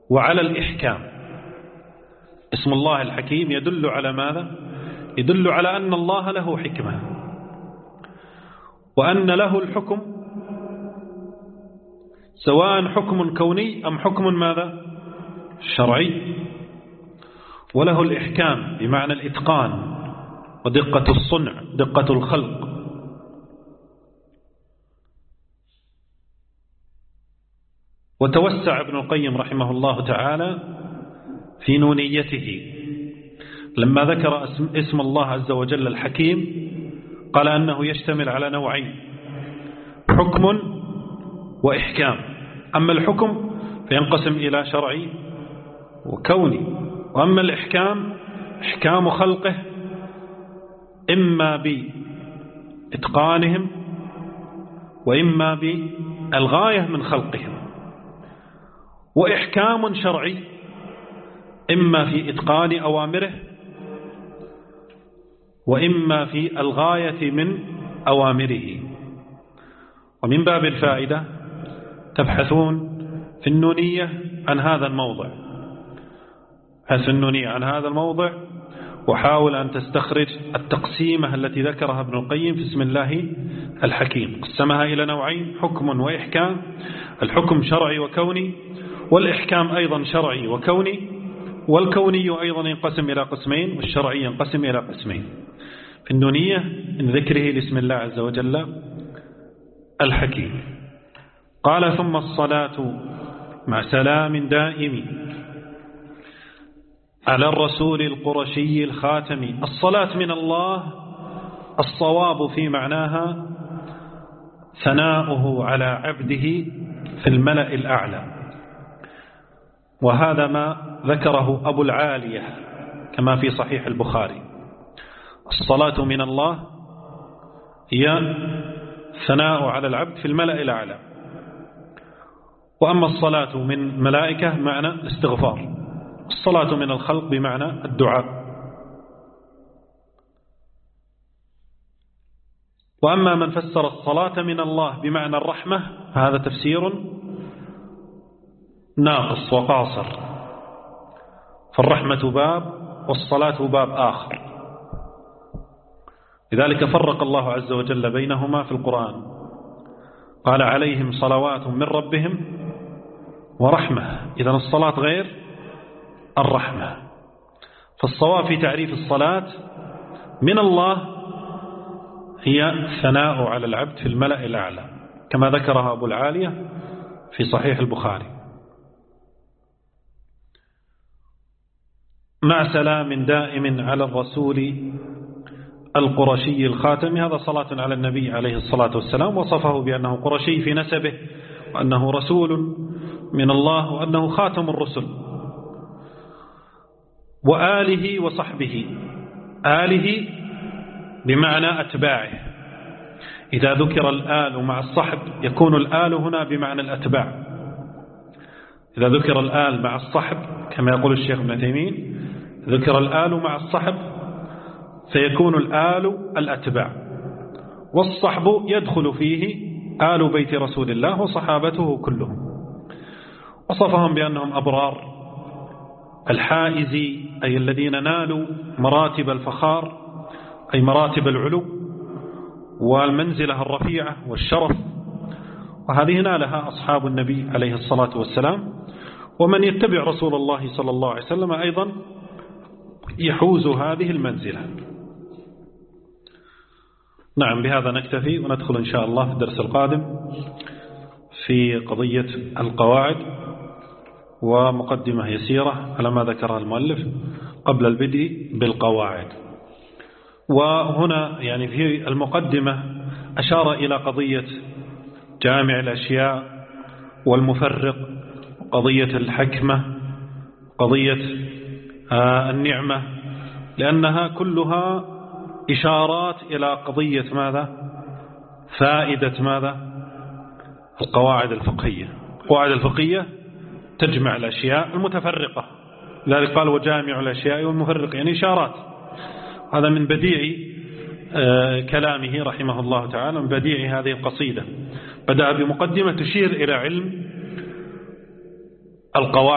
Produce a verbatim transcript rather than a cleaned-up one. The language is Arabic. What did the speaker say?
وعلى الإحكام. اسم الله الحكيم يدل على ماذا؟ يدل على أن الله له حكمة، وأن له الحكم، سواء حكم كوني أم حكم ماذا؟ شرعي. وله الإحكام بمعنى الإتقان ودقة الصنع، دقة الخلق. وتوسع ابن القيم رحمه الله تعالى في نونيته لما ذكر اسم الله عز وجل الحكيم، قال أنه يشتمل على نوعين: حكم وإحكام. أما الحكم فينقسم إلى شرعي وكوني، وأما الإحكام إحكام خلقه إما بإتقانهم وإما بالغاية من خلقهم، وإحكام شرعي إما في إتقان أوامره وإما في الغاية من أوامره. ومن باب الفائدة تبحثون في النونية عن هذا الموضع، بحث النونية عن هذا الموضع، وحاول أن تستخرج التقسيمة التي ذكرها ابن القيم في اسم الله الحكيم. قسمها إلى نوعين: حكم وإحكام. الحكم شرعي وكوني، والإحكام أيضا شرعي وكوني، والكوني أيضا ينقسم إلى قسمين، والشرعي ينقسم إلى قسمين. في النونية من ذكره لاسم الله عز وجل الحكيم. قال: ثم الصلاة مع سلام دائم على الرسول القرشي الخاتم. الصلاة من الله، الصواب في معناها ثناؤه على عبده في الملأ الأعلى، وهذا ما ذكره أبو العالية كما في صحيح البخاري. الصلاة من الله هي ثناء على العبد في الملأ الأعلى، وأما الصلاة من ملائكة معنى الاستغفار، الصلاة من الخلق بمعنى الدعاء. وأما من فسر الصلاة من الله بمعنى الرحمة فهذا تفسير ناقص وقاصر، فالرحمة باب والصلاة باب آخر. لذلك فرق الله عز وجل بينهما في القرآن، قال: عليهم صلوات من ربهم ورحمة. إذن الصلاة غير الرحمة. فالصواب في تعريف الصلاة من الله هي ثناء على العبد في الملأ الأعلى، كما ذكرها أبو العالية في صحيح البخاري. مع سلام دائم على الرسول القرشي الخاتم. هذا صلاة على النبي عليه الصلاة والسلام، وصفه بأنه قرشي في نسبه، وأنه رسول من الله، وأنه خاتم الرسل. وآله وصحبه. آله بمعنى أتباعه. إذا ذكر الآل مع الصحب يكون الآل هنا بمعنى الأتباع. إذا ذكر الآل مع الصحب كما يقول الشيخ ابن تيمية، ذكر الآل مع الصحب فيكون الآل الأتباع، والصحب يدخل فيه آل بيت رسول الله وصحابته كلهم. وصفهم بأنهم أبرار الحائزي، أي الذين نالوا مراتب الفخار، أي مراتب العلو والمنزلة الرفيعة والشرف، وهذه نالها أصحاب النبي عليه الصلاة والسلام. ومن يتبع رسول الله صلى الله عليه وسلم أيضا يحوز هذه المنزلة. نعم، بهذا نكتفي، وندخل إن شاء الله في الدرس القادم في قضية القواعد، ومقدمة يسيرة على ما ذكرها المؤلف قبل البدء بالقواعد. وهنا يعني في المقدمة أشار إلى قضية جامع الأشياء والمفرق، قضية الحكمة، قضية النعمة، لأنها كلها إشارات إلى قضية ماذا؟ فائدة ماذا؟ القواعد الفقهية. القواعد الفقهية تجمع الأشياء المتفرقة، لذلك قال: وجامع الأشياء والمفرق، يعني إشارات. هذا من بديع كلامه رحمه الله تعالى، من بديع هذه القصيدة. بدأ بمقدمة تشير إلى علم القواعد